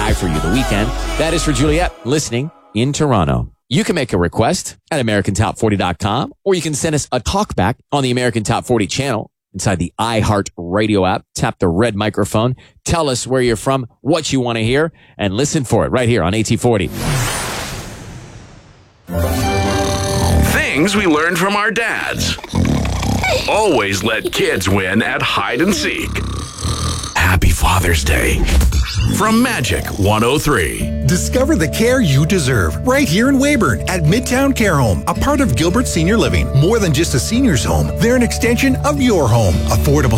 guy for you the weekend. That is for Juliet, listening in Toronto. You can make a request at AmericanTop40.com, or you can send us a talkback on the American Top 40 channel inside the iHeart Radio app. Tap the red microphone. Tell us where you're from, what you want to hear, and listen for it right here on AT40. Things we learned from our dads. Always let kids win at hide and seek. Happy Father's Day. From Magic 103. Discover the care you deserve right here in Weyburn at Midtown Care Home, a part of Gilbert Senior Living. More than just a senior's home, they're an extension of your home. Affordable